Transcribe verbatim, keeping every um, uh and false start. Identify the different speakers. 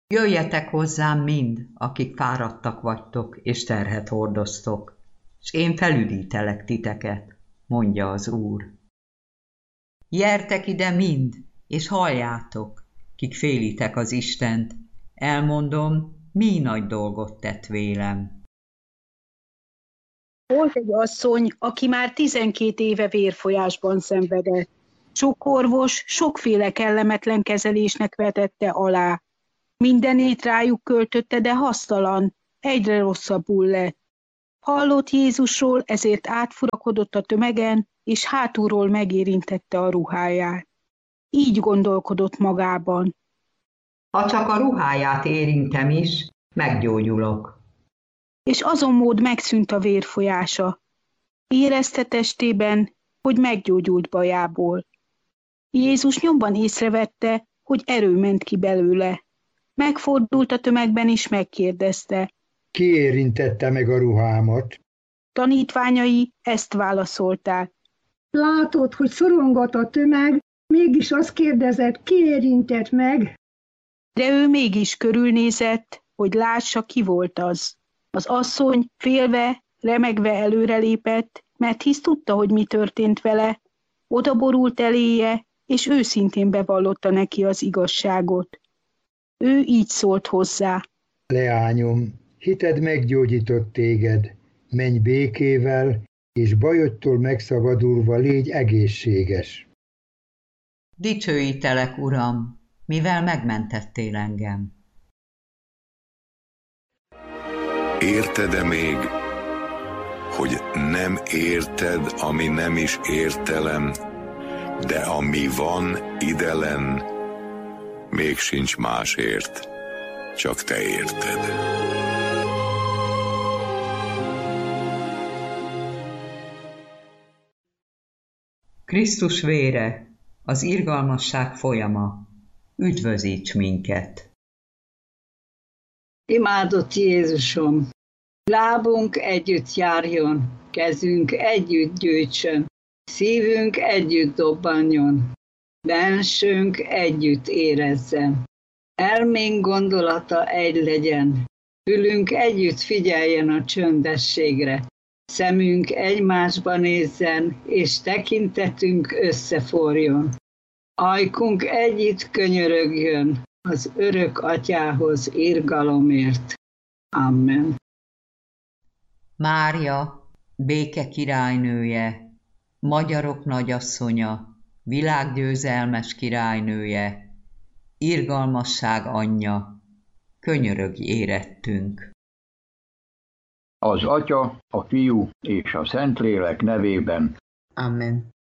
Speaker 1: Jöjjetek hozzám mind, akik fáradtak vagytok és terhet hordoztok, s én felüdítelek titeket, mondja az Úr. Gyertek ide mind, és halljátok, kik félitek az Istent, elmondom, mi nagy dolgot tett vélem.
Speaker 2: Volt egy asszony, aki már tizenkét éve vérfolyásban szenvedett. Sok orvos sokféle kellemetlen kezelésnek vetette alá. Mindenét rájuk költötte, de hasztalan, egyre rosszabbul lett. Hallott Jézusról, ezért átfurakodott a tömegen, és hátulról megérintette a ruháját. Így gondolkodott magában.
Speaker 1: Ha csak a ruháját érintem is, meggyógyulok.
Speaker 2: És azon mód megszűnt a vérfolyása. Érezte testében, hogy meggyógyult bajából. Jézus nyomban észrevette, hogy erő ment ki belőle. Megfordult a tömegben és megkérdezte.
Speaker 3: Ki érintette meg a ruhámat?
Speaker 2: Tanítványai ezt válaszolták.
Speaker 4: Látod, hogy szorongat a tömeg, mégis azt kérdezett, ki érintett meg?
Speaker 2: De ő mégis körülnézett, hogy lássa, ki volt az. Az asszony félve, remegve előrelépett, mert hisz tudta, hogy mi történt vele, odaborult eléje, és őszintén bevallotta neki az igazságot. Ő így szólt hozzá.
Speaker 3: Leányom, hited meggyógyított téged, menj békével, és bajodtól megszabadulva légy egészséges.
Speaker 1: Dicsőítelek, Uram, mivel megmentettél engem.
Speaker 5: Érted-e még, hogy nem érted, ami nem is értelem, de ami van idelen, még sincs másért, csak te érted.
Speaker 1: Krisztus vére, az irgalmasság folyama, üdvözíts minket!
Speaker 6: Imádott Jézusom! Lábunk együtt járjon, kezünk együtt gyűjtsön, szívünk együtt dobbanjon, bensőnk együtt érezzen. Elménk gondolata egy legyen, fülünk együtt figyeljen a csöndességre, szemünk egymásba nézzen, és tekintetünk összeforjon. Ajkunk együtt könyörögjön az örök Atyához irgalomért. Amen.
Speaker 1: Mária, béke királynője, magyarok nagyasszonya, világgyőzelmes királynője, irgalmasság anyja, könyörögj érettünk.
Speaker 7: Az Atya, a Fiú és a Szentlélek nevében.
Speaker 1: Amen.